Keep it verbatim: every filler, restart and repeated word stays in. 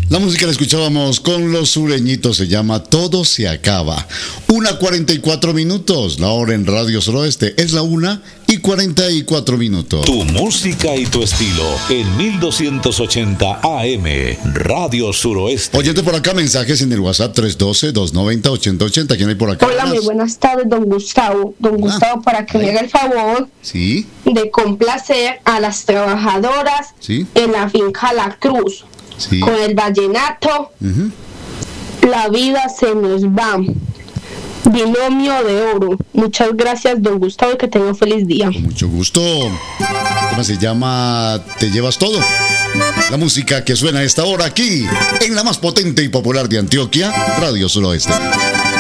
La música la escuchábamos con los sureñitos, se llama Todo se acaba. Una cuarenta y cuatro minutos, la hora en Radio Suroeste es la una y cuarenta y cuatro minutos. Tu música y tu estilo en mil doscientos ochenta A M, Radio Suroeste. Oyente por acá, mensajes en el WhatsApp tres uno dos, dos nueve cero, ocho cero ocho cero. ¿Quién hay por acá? Hola, muy buenas tardes, don Gustavo. Don Hola. Gustavo, para que me haga el favor Sí, de complacer a las trabajadoras sí, en la finca La Cruz. sí. Con el vallenato, Ujú. La vida se nos va. Binomio de oro. Muchas gracias, don Gustavo, y que tenga un feliz día. Con mucho gusto. El tema se llama Te llevas todo. La música que suena a esta hora aquí, en la más potente y popular de Antioquia, Radio Suroeste.